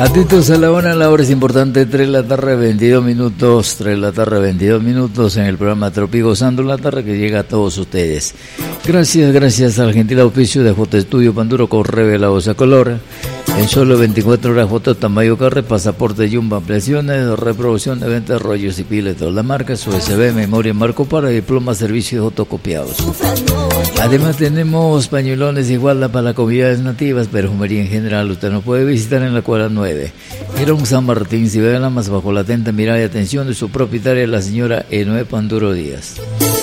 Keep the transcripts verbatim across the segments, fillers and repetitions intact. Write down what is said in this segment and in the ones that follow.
Atentos a la hora, la hora es importante, tres de la tarde, veintidós minutos, tres de la tarde, veintidós minutos en el programa Tropico Gozando la Tarde que llega a todos ustedes. Gracias, gracias al gentil auspicio de J Estudio Panduro con Revela Osa Color. En solo veinticuatro horas J Tamayo Carre, pasaporte Yumba, ampliaciones, reproducción de ventas, rollos y piles de todas las marcas, U S B, memoria, marco para, diploma, servicios fotocopiados. Además tenemos pañuelones igual para las comunidades nativas, perfumería en general. Usted nos puede visitar en la cuadra nueve. Girón San Martín, si ve la más bajo la atenta mirada y atención de su propietaria, la señora Enoe Panduro Díaz.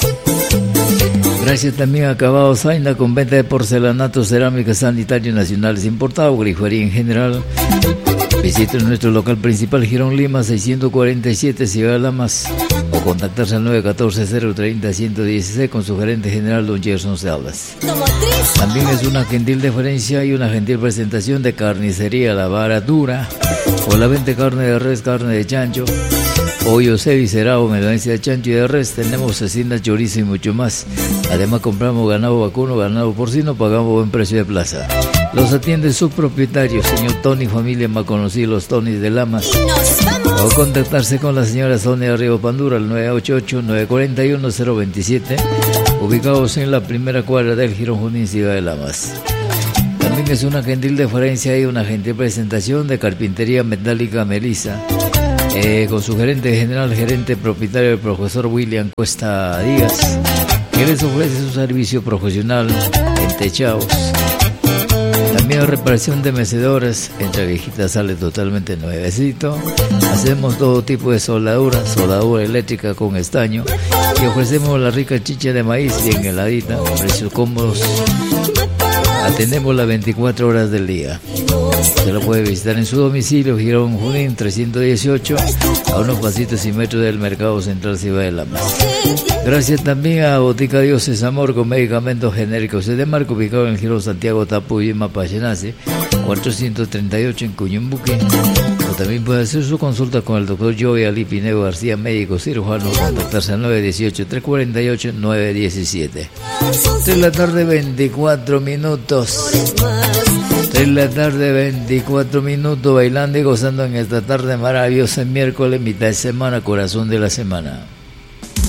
Gracias también a Acabados Zaina con venta de porcelanato, cerámica, sanitarios nacionales importados, grifería en general. Visite nuestro local principal, Girón Lima seiscientos cuarenta y siete, Ciudad de Lamas, o contactarse al nueve uno cuatro, cero tres cero, uno uno uno con su gerente general, don Gerson Salas. También es una gentil deferencia y una gentil presentación de Carnicería La Vara Dura, con la venta de carne de res, carne de chancho, pollo, cevicerado, medancia de chancho y de res. Tenemos cecina, chorizo y mucho más. Además compramos ganado vacuno, ganado porcino, pagamos buen precio de plaza. Los atiende su propietario, señor Tony, familia más conocida, los Tonys de Lamas. O contactarse con la señora Sonia Río Pandura al nueve ocho ocho, nueve cuatro uno, cero dos siete, ubicados en la primera cuadra del Girón Junín, Ciudad de Lamas. También es una gentil deferencia y una gentil presentación de Carpintería Metálica Melissa, eh, con su gerente general, gerente propietario, el profesor William Cuesta Díaz, que les ofrece su servicio profesional en techados. También reparación de mecedoras, entre viejitas sale totalmente nuevecito. Hacemos todo tipo de soldadura, soldadura eléctrica con estaño, y ofrecemos la rica chicha de maíz bien heladita, precios cómodos. Atendemos las veinticuatro horas del día. Se lo puede visitar en su domicilio, Girón Junín trescientos dieciocho, a unos pasitos y metros del Mercado Central Ciudad de Lamas. Gracias también a Botica Dioses Amor con medicamentos genéricos de marco, ubicado en el Girón Santiago Tapuy, Mapachenace, cuatrocientos treinta y ocho en Cuñumbuque. O también puede hacer su consulta con el doctor Joey Ali Pineo García, médico cirujano, contactarse al nueve uno ocho, tres cuatro ocho, nueve uno siete. tres de la tarde, veinticuatro minutos. tres de la tarde, veinticuatro minutos, bailando y gozando en esta tarde maravillosa, miércoles, mitad de semana, corazón de la semana.